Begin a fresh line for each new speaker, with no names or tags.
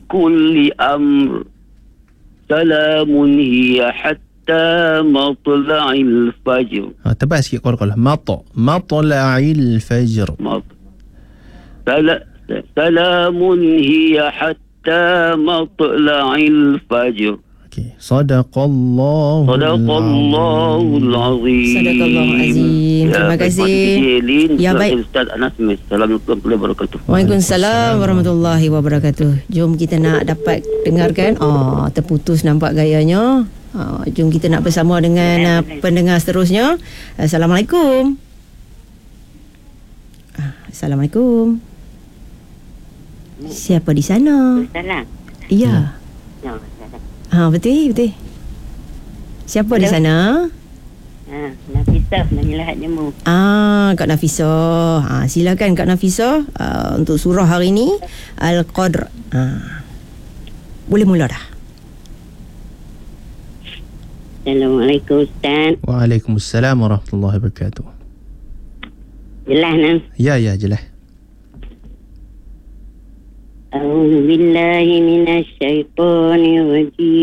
كل أمر سلام هي حتى مطلع الفجر.
Tebal sikit qol-qol. Matla'il fajr.
سلام هي حتى مطلع الفجر.
Okey. Sadaqallahul
Azim.
Sadaqallahul Azim. Terima kasih. Ya, baik.
Ustaz Anas. Assalamualaikum warahmatullahi wabarakatuh.
Waalaikumsalam warahmatullahi wabarakatuh. Jom kita nak dapat dengarkan. Terputus nampak gayanya. Jom kita nak bersama dengan pendengar seterusnya. Assalamualaikum. Assalamualaikum. Siapa di sana?
Salam.
Ya. Betul. Siapa di sana?
Nafisah Menyilahat Jemu.
Kak Nafisah. Silakan Kak Nafisah untuk surah hari ini Al-Qadr. Boleh mula dah.
Assalamualaikum Ustaz.
Waalaikumsalam warahmatullahi wabarakatuh.
Jelas Nam?
Ya, jelas.
A'udzu billahi minasy syaithanir rajim.